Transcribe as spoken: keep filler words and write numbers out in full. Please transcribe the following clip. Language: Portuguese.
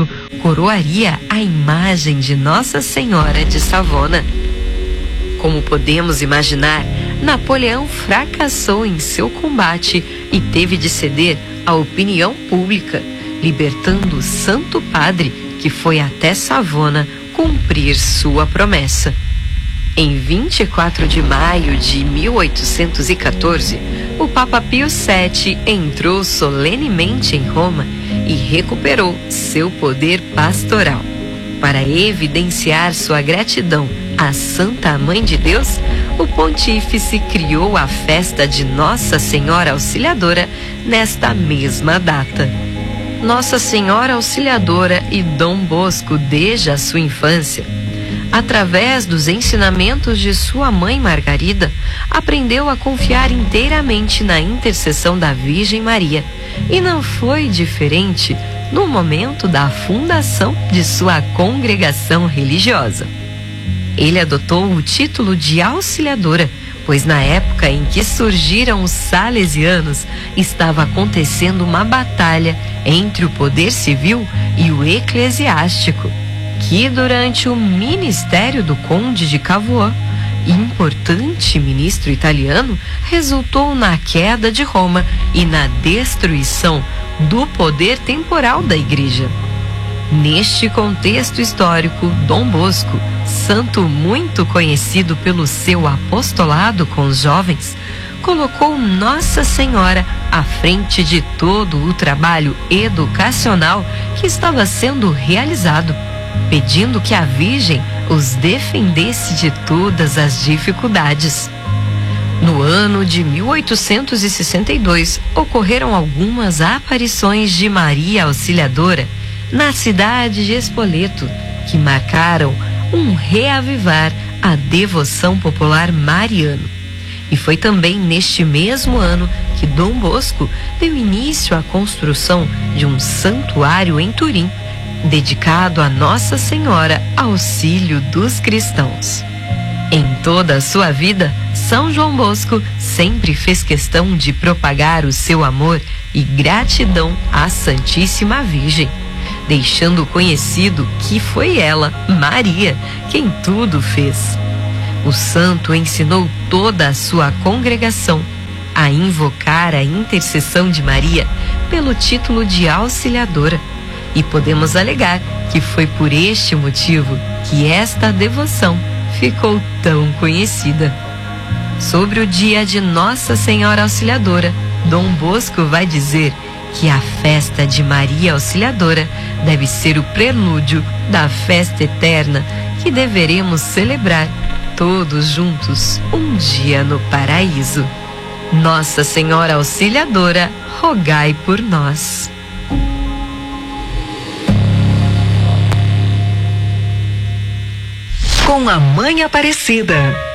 peito coroaria a imagem de Nossa Senhora de Savona. Como podemos imaginar, Napoleão fracassou em seu combate e teve de ceder à opinião pública, libertando o Santo Padre, que foi até Savona cumprir sua promessa. Em vinte e quatro de maio de mil oitocentos e quatorze, o Papa Pio sete entrou solenemente em Roma e recuperou seu poder pastoral. Para evidenciar sua gratidão à Santa Mãe de Deus, o pontífice criou a festa de Nossa Senhora Auxiliadora nesta mesma data. Nossa Senhora Auxiliadora e Dom Bosco, desde a sua infância, através dos ensinamentos de sua mãe Margarida, aprendeu a confiar inteiramente na intercessão da Virgem Maria, e não foi diferente no momento da fundação de sua congregação religiosa. Ele adotou o título de Auxiliadora, pois na época em que surgiram os salesianos, estava acontecendo uma batalha entre o poder civil e o eclesiástico, que durante o ministério do conde de Cavour, importante ministro italiano, resultou na queda de Roma e na destruição do poder temporal da Igreja. Neste contexto histórico, Dom Bosco, santo muito conhecido pelo seu apostolado com os jovens, colocou Nossa Senhora à frente de todo o trabalho educacional que estava sendo realizado, pedindo que a Virgem os defendesse de todas as dificuldades. No ano de mil oitocentos e sessenta e dois, ocorreram algumas aparições de Maria Auxiliadora na cidade de Spoleto, que marcaram um reavivar a devoção popular mariana. E foi também neste mesmo ano que Dom Bosco deu início à construção de um santuário em Turim, dedicado a Nossa Senhora Auxílio dos Cristãos. Em toda a sua vida, São João Bosco sempre fez questão de propagar o seu amor e gratidão à Santíssima Virgem, deixando conhecido que foi ela, Maria, quem tudo fez. O santo ensinou toda a sua congregação a invocar a intercessão de Maria pelo título de Auxiliadora, e podemos alegar que foi por este motivo que esta devoção ficou tão conhecida. Sobre o dia de Nossa Senhora Auxiliadora, Dom Bosco vai dizer que a festa de Maria Auxiliadora deve ser o prelúdio da festa eterna que deveremos celebrar todos juntos um dia no paraíso. Nossa Senhora Auxiliadora, rogai por nós. Com a Mãe Aparecida.